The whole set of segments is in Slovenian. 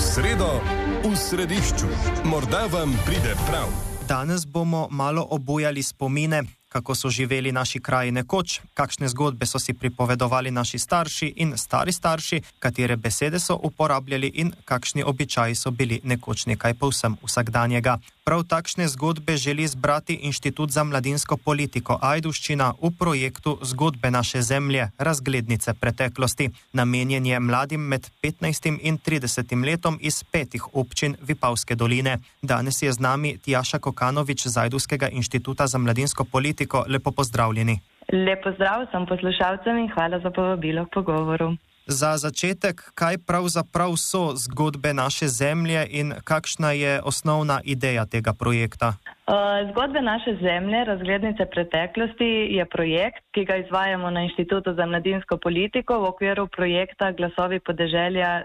sredo v središču. Morda vam pride prav. Danes bomo malo obujali spomine, kako so živeli naši kraji nekoč, kakšne zgodbe so si pripovedovali naši starši in stari starši, katere besede so uporabljali in kakšni običaji so bili nekoč nekaj povsem vsakdanjega. Prav takšne zgodbe želi zbrati Inštitut za mladinsko politiko Ajdovščina v projektu Zgodbe naše zemlje, razglednice preteklosti. Namenjen je mladim med 15 in 30 letom iz 5 občin Vipavske doline. Danes je z nami Tjaša Kokanovič z Ajdovskega inštituta za mladinsko politiko. Lepo pozdravljeni. Lep pozdrav vsem poslušalcem in hvala za povabilo k pogovoru. Za začetek, kaj pravzaprav so zgodbe naše zemlje in kakšna je osnovna ideja tega projekta? Zgodbe naše zemlje, razglednice preteklosti, je projekt, ki ga izvajamo na Inštitutu za mladinsko politiko v okviru projekta Glasovi podeželja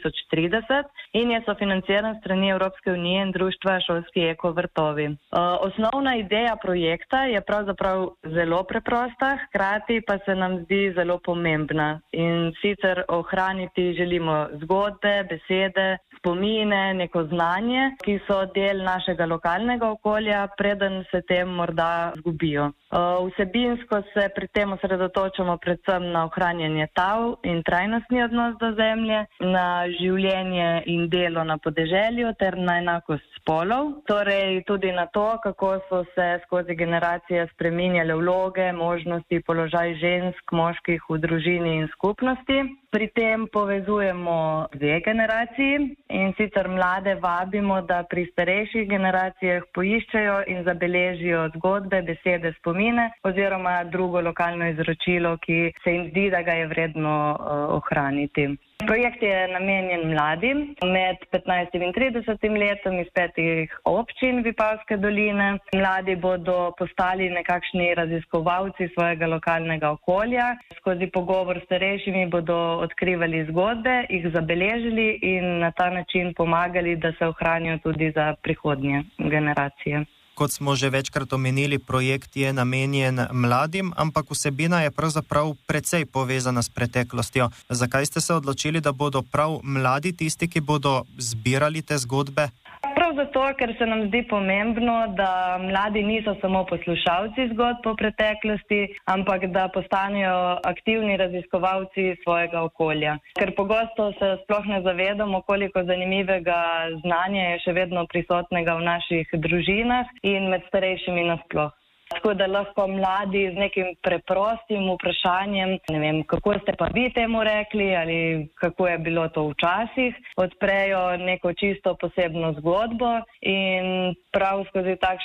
2030 in je sofinanciran strani Evropske unije in društva Šolski eko vrtovi. Osnovna ideja projekta je pravzaprav zelo preprosta, hkrati pa se nam zdi zelo pomembna. In sicer ohraniti želimo zgodbe, besede, spomine, neko znanje, ki so del našega lokalnega okolja, preden se tem morda zgubijo. Vsebinsko se pri tem osredotočamo predvsem na ohranjanje tal in trajnostni odnos do zemlje, na življenje in delo na podeželju ter na enakost spolov, torej tudi na to, kako so se skozi generacije spreminjale vloge, možnosti, položaj žensk, moških v družini in skupnosti. Pri tem povezujemo dve generaciji in sicer mlade vabimo, da pri starejših generacijah poiščejo in zabeležijo zgodbe, besede, spomine oziroma drugo lokalno izročilo, ki se jim zdi, da ga je vredno ohraniti. Projekt je namenjen mladim med 15 in 30 letom iz 5 občin Vipavske doline. Mladi bodo postali nekakšni raziskovalci svojega lokalnega okolja. Skozi pogovor s starejšimi bodo odkrivali zgodbe, jih zabeležili in na ta način pomagali, da se ohranijo tudi za prihodnje generacije. Kot smo že večkrat omenili, projekt je namenjen mladim, ampak vsebina je pravzaprav precej povezana s preteklostjo. Zakaj ste se odločili, da bodo prav mladi tisti, ki bodo zbirali te zgodbe? Prav zato, ker se nam zdi pomembno, da mladi niso samo poslušalci zgodb o preteklosti, ampak da postanejo aktivni raziskovalci svojega okolja. Ker pogosto se sploh ne zavedamo, koliko zanimivega znanja je še vedno prisotnega v naših družinah in med starejšimi nasploh. Tako da lahko mladi z nekim preprostim vprašanjem, ne vem, kako ste pa vi temu rekli ali kako je bilo to včasih, odprejo neko čisto posebno zgodbo in prav skozi takšne